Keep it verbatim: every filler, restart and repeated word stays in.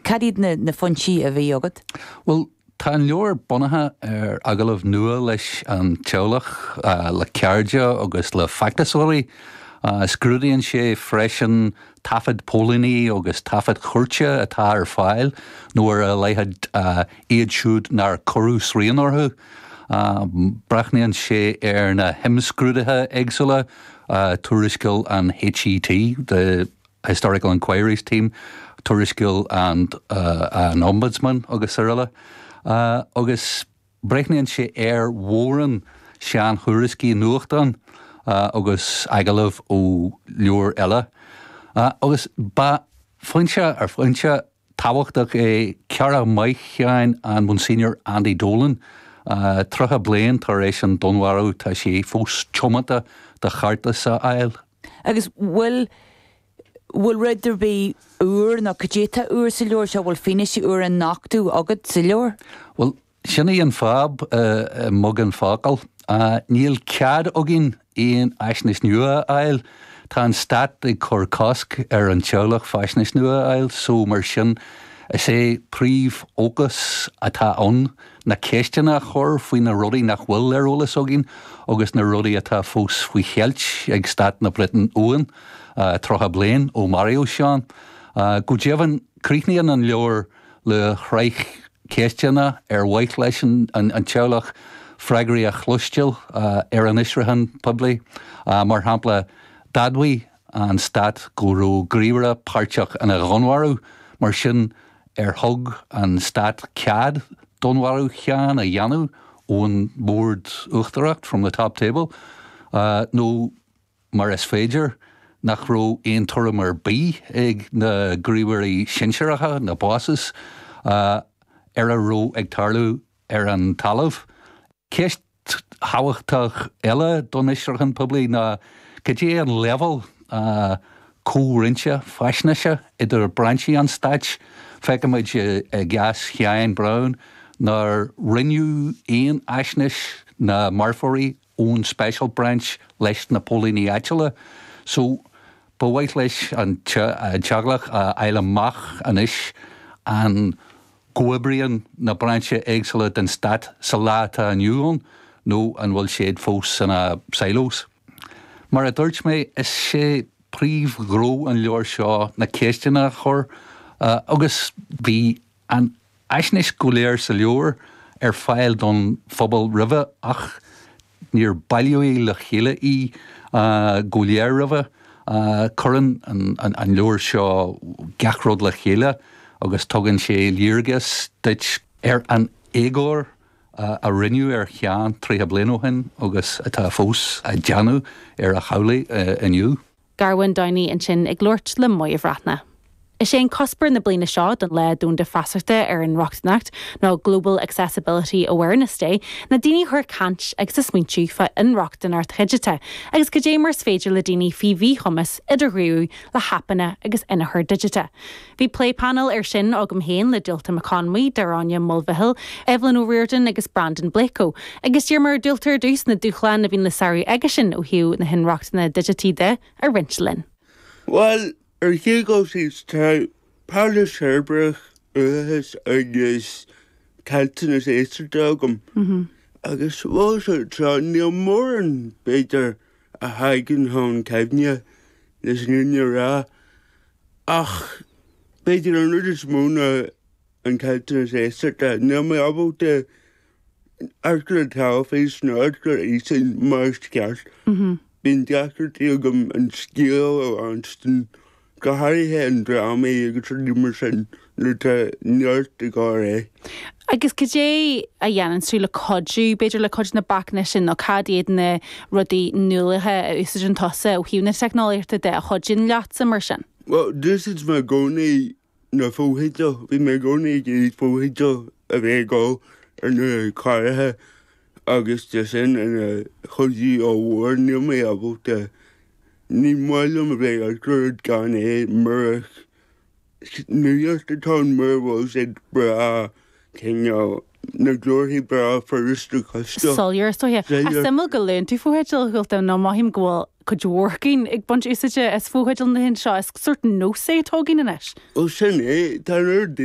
Cadid na, na funchi a bhí agad? Well, tá an leor bunathe ar agalamh nua leis an teolach uh, le ceardia agus le factasóirí. Uh, Scrúdaíonn sé freisin tafad pólaní agus tafad chuirte atá ar fáil nuair a leithead uh, iad siúd nar chorú sríonorthu. Uh, Brachnaíonn sé ar na himscrúdathe éagsúla uh, tuairisciil an H E T, the Historical Inquiries Team, tuairisciil and uh, an Ombudsman agus arala. Uh, agus brechnaíonn sé ar mhóran sean thuairiscí nuachtan uh, agus agalamh ó leor eile. Uh, agus ba foinse ar foinse táhachtach é ceara maicheáin an Monsignor Andy Dolan. Uh, Trotha bliain tar éis an donharú tá sé fós tiomata de chartas a ail. Agus bhfuil bhfuil ruidir bí úr na cadéta úr sa leor se bhfuil finisí úr an nachtú agad sa leor? Well, sinna an fab uh, mug an fágal. Uh, níl cead agin íon eisnis nua ail. Tá an stat ag chur casc ar an teolach feisnis nua ail, so mar sin is é príomh ógus atá an na céisteanna chur faoin na rudaí nach bhfuil ar ólas agin, agus na rudaí atá fós faoi cheilt ag stat na Britain uan, uh, trotha bliain ó Mario seán. Uh, go déobhann críochnaíonn an leor le chraich céisteanna ar bhaith leis an, an, an teolach freigraí a chluisteil uh, ar an Israhan publi, uh, mar hampla dadhaí an stat go raibh gríomhara páirteach an a ghanmharú, mar sin ar thug an stat cead donmharú cheann a dhéanamh ón board uachtarácht from the top table. Uh, nó mar is féidir nach raibh aon tuairim ar bí ag na gríomhaí sinsearacha, na bosses, uh, ar a raibh ag tarlú ar an talamh. Ceist habachtach eile don Israhan publi na cé an level uh, córinse feisneise idir branchí an stait, feicimiid uh, gas cheann brown, nar rinneú éon eisnis na marforí ón special branch leis na pólaní aitile. So, bhhaith leis an teaglach uh, eile mach anis an goibríonn na branche éagsúla den stat sa láta aniuúin, nó an bhfuil séad fós sanna silos. Mar a dúirt mé is sé príomh gró an leor seo na céisteanna chur, uh, agus bhí an eisnis go léir sa leor ar fáil don phobal ribhe ach níor bailliúí le chéile í uh, go léir ribhe uh, churann an, an, an leor seo gachród le chéile agus tugann sé líorgas duit ar an égóir Uh, a rinneú ar cheann tríthe bliain ó hin agus atá fós a deanú ar a chabhlaí uh, inniu. Garhain Downey an sin ag glúirt le muoibh ratna. Is sé an cospar na bliana seo don le dún de fasachta ar an Rochtnacht nó Global Accessibility Awareness Day na daoine chuir cant agus is muintú fa in Rochtain ar tridgite, agus go dé mars féidir le daoine fi bhí chumas idir riú le hapanna agus ina chuir digite. Bhí play panel ar sin agam héin le Dúilta McConway, Darania Mulvihill, Evelyn O'Riordan agus Brandon Blako, agus dúir mar dúiltar dús na dúchlan na bhín le saoú aige sin ó hiú na hin Rochtainna digitide ar Rinchlin. Well, er hegos is tá Paula Sherbrach uhas agus Caltanas Eisterdagam. Agus was it tá níl mór an beidir a haigen hon cefnia nes nunne ra. Ach, beidir an rudis móna an Caltanas Eisterdag. Níl mé abóta argla táféis na argla isin máist ceart. Bín deachar tíagam an scéal ó anstan go háirithe an drama agus nimar sin le tá neart i gá é. Agus go dé a dhéanann sú le codú, beidir le codú na bacna sin nó cadéad na rudaí nualathe a ús an tosa ó hiúna technoléirta de a chodin leat sa mar sin. Well, this is my gcónaí na fóhéide, bhí mé gcónaí ag fóhéide a bheith gá ar na cáirithe agus de sin an chodí ó bhór níl mé abhóta. Ní máilm a bheith ar glúd gan é mar nuíocht atá mar bhil sé bra céinne na glóirthaí bra firsta costa. Solir so he. A simil go leon tú fóhéidil ghilta ná maithim gháil go dúircín ag bunt úsaide is fóhéidil na hin seo is certain nó sé tógin in eis. Ó sin é tá